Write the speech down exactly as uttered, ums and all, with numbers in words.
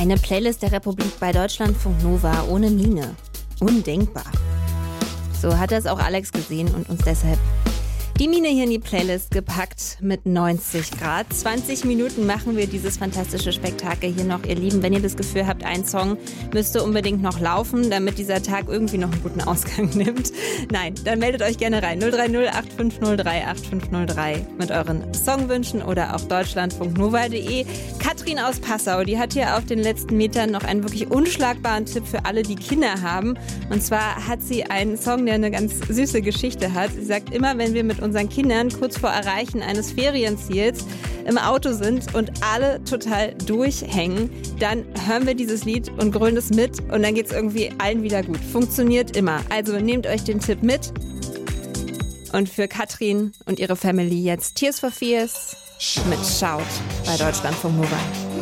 Eine Playlist der Republik bei Deutschlandfunk Nova ohne Mine. Undenkbar. So hat das auch Alex gesehen und uns deshalb die Mine hier in die Playlist gepackt mit neunzig Grad. zwanzig Minuten machen wir dieses fantastische Spektakel hier noch, ihr Lieben. Wenn ihr das Gefühl habt, ein Song müsste unbedingt noch laufen, damit dieser Tag irgendwie noch einen guten Ausgang nimmt. Nein, dann meldet euch gerne rein. null drei null acht fünf null drei acht fünf null drei mit euren Songwünschen oder auch deutschlandfunknova punkt de. Katrin aus Passau, die hat hier auf den letzten Metern noch einen wirklich unschlagbaren Tipp für alle, die Kinder haben. Und zwar hat sie einen Song, der eine ganz süße Geschichte hat. Sie sagt immer, wenn wir mit unseren Kindern kurz vor Erreichen eines Ferienziels im Auto sind und alle total durchhängen, dann hören wir dieses Lied und grölen es mit und dann geht es irgendwie allen wieder gut. Funktioniert immer. Also nehmt euch den Tipp mit. Und für Katrin und ihre Family jetzt Tears for Fears mit Shout bei Deutschlandfunk Nova.